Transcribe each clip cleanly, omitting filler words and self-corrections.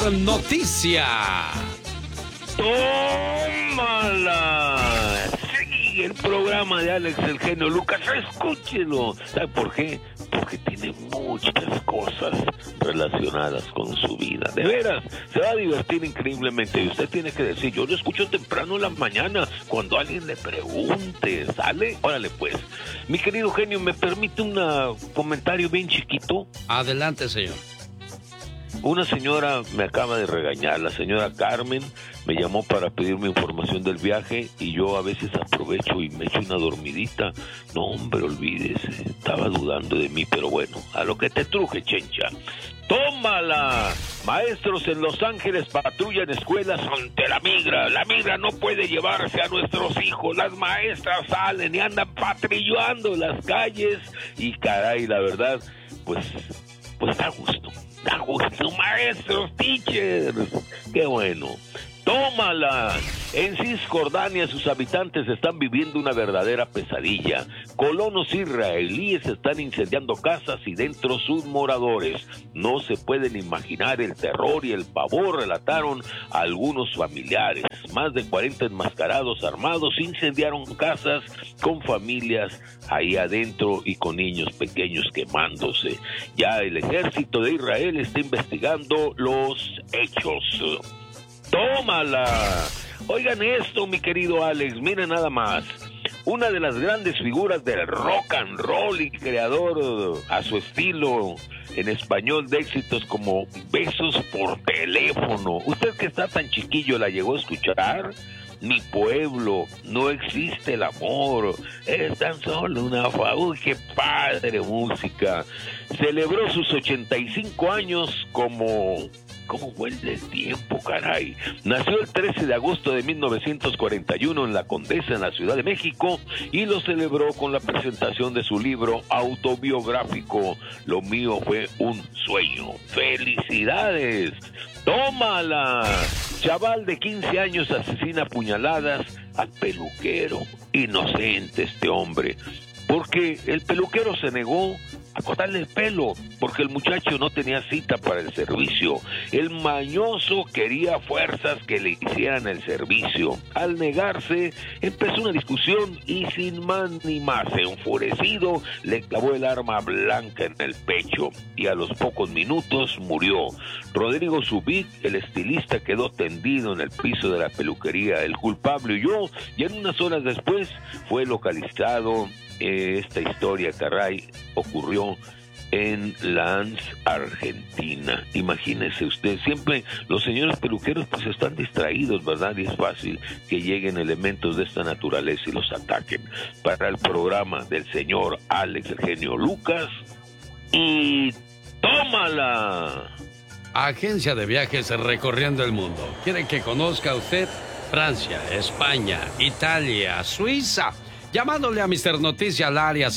noticia. ¡Tómala! Sí, el programa de Alex el genio Lucas, escúchelo. ¿Sabe por qué? Porque tiene muchas cosas relacionadas con su vida. De veras, se va a divertir increíblemente. Y usted tiene que decir, yo lo escucho temprano en la mañana, cuando alguien le pregunte, ¿sale? Órale pues. Mi querido genio, ¿me permite un comentario bien chiquito? Adelante, señor. Una señora me acaba de regañar, la señora Carmen me llamó para pedirme información del viaje y yo a veces aprovecho y me echo una dormidita. No, hombre, olvídese, estaba dudando de mí, pero bueno, a lo que te truje, chencha. ¡Tómala! Maestros en Los Ángeles patrullan escuelas ante la migra. La migra no puede llevarse a nuestros hijos. Las maestras salen y andan patrullando las calles y caray, la verdad, pues da gusto. Da gusto, maestros, teachers. ¡Qué bueno! ¡Tómala! En Cisjordania sus habitantes están viviendo una verdadera pesadilla. Colonos israelíes están incendiando casas y dentro sus moradores. No se pueden imaginar el terror y el pavor, relataron algunos familiares. Más de 40 enmascarados armados incendiaron casas con familias ahí adentro y con niños pequeños quemándose. Ya el ejército de Israel está investigando los hechos. ¡Tómala! Oigan esto, mi querido Alex, miren nada más. Una de las grandes figuras del rock and roll y creador a su estilo en español de éxitos como Besos por Teléfono. Usted que está tan chiquillo, ¿la llegó a escuchar? Mi pueblo, no existe el amor, es tan solo una ¡uy, qué padre música! Celebró sus 85 años como... ¿Cómo vuelve el tiempo, caray? Nació el 13 de agosto de 1941 en La Condesa, en la Ciudad de México, y lo celebró con la presentación de su libro autobiográfico, Lo mío fue un sueño. ¡Felicidades! ¡Tómala! Chaval de 15 años asesina a puñaladas al peluquero. Inocente este hombre, porque el peluquero se negó a cortarle el pelo, porque el muchacho no tenía cita para el servicio. El mañoso quería fuerzas que le hicieran el servicio. Al negarse, empezó una discusión y sin más ni más, enfurecido, le clavó el arma blanca en el pecho y a los pocos minutos murió. Rodrigo Zubik, el estilista, quedó tendido en el piso de la peluquería. El culpable huyó y en unas horas después fue localizado. Esta historia, caray, ocurrió en Lans, Argentina. Imagínese usted, siempre los señores peluqueros pues están distraídos, ¿verdad? Y es fácil que lleguen elementos de esta naturaleza y los ataquen. Para el programa del señor Alex el genio Lucas, y tómala. Agencia de viajes recorriendo el mundo. ¿Quiere que conozca usted Francia, España, Italia, Suiza? Llamándole a Mr. Noticia al área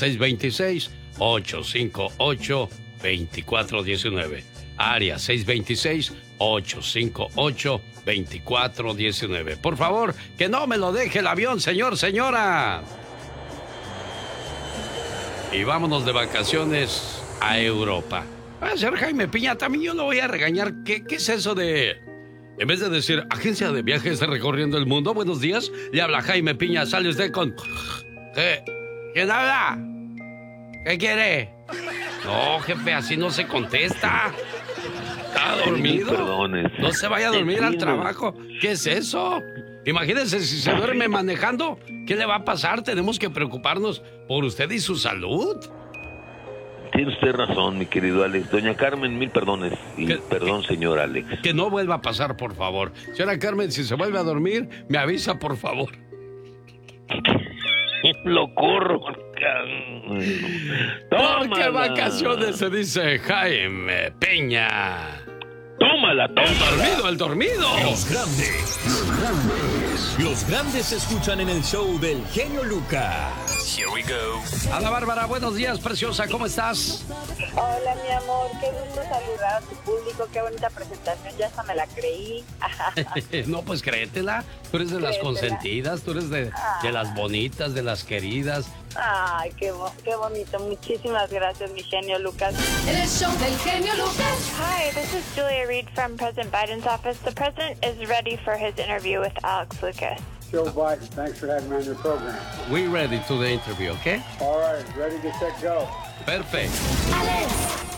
626-858-2419. Área 626-858-2419. Por favor, que no me lo deje el avión, señor, señora. Y vámonos de vacaciones a Europa. Señor Jaime Piña, también yo lo voy a regañar. ¿Qué es eso de...? En vez de decir, agencia de viajes recorriendo el mundo, buenos días, le habla Jaime Piña, sale usted con... ¿Quién habla? ¿Qué quiere? No, jefe, así no se contesta. ¿Está dormido? No se vaya a dormir al trabajo. ¿Qué es eso? Imagínense si se duerme manejando. ¿Qué le va a pasar? Tenemos que preocuparnos por usted y su salud. Tiene usted razón, mi querido Alex. Doña Carmen, mil perdones. Y perdón, señor Alex. Que no vuelva a pasar, por favor. Señora Carmen, si se vuelve a dormir, me avisa, por favor. Lo corro. Porque vacaciones se dice Jaime Peña. Tómala, tómala. El dormido. Los grandes se escuchan en el show del genio Lucas. Here we go. Ana Bárbara, buenos días, preciosa, ¿cómo estás? Hola, mi amor, qué gusto saludar a tu público, qué bonita presentación, ya hasta me la creí. No, pues créetela, tú eres de las consentidas, tú eres de las bonitas, de las queridas, Ay, qué bonito. Muchísimas gracias, mi genio Lucas. En el show del genio Lucas. Hi, this is Julia Reed from President Biden's office. The president is ready for his interview with Alex Lucas. Joe Biden, thanks for having me on your program. We're ready to the interview, okay? All right, ready to set go. Perfect. Alex,